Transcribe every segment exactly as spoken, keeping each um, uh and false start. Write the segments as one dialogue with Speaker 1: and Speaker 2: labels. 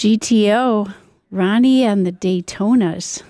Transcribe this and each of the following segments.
Speaker 1: G T O, Ronnie and the Daytonas.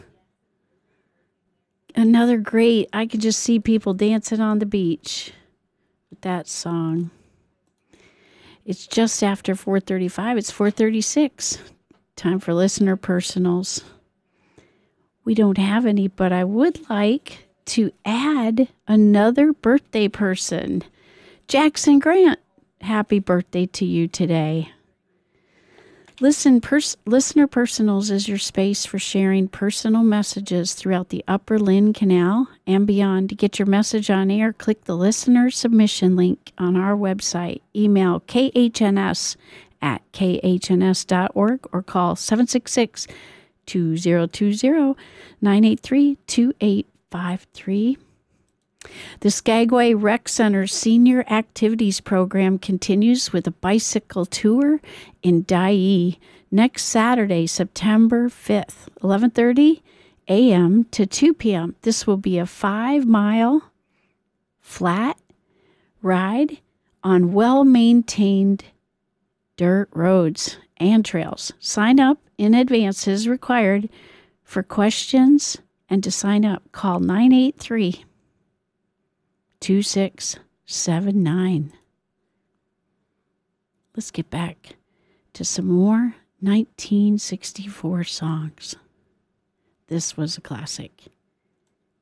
Speaker 1: Another great, I could just see people dancing on the beach with that song. It's just after four thirty-five. It's four thirty-six. Time for listener personals. We don't have any, but I would like to add another birthday person. Jackson Grant, happy birthday to you today. Listen, pers- listener personals is your space for sharing personal messages throughout the Upper Lynn Canal and beyond. To get your message on air, click the listener submission link on our website. Email k h n s at k h n s dot org or call seven six six, two zero two zero, nine eight three, two eight five three. The Skagway Rec Center Senior Activities Program continues with a bicycle tour in Dyea next Saturday, September fifth, eleven thirty a.m. to two p.m. This will be a five-mile flat ride on well-maintained dirt roads and trails. Sign up in advance is required. For questions and to sign up, call nine eight three, two six seven nine. Let's get back to some more nineteen sixty-four songs. This was a classic.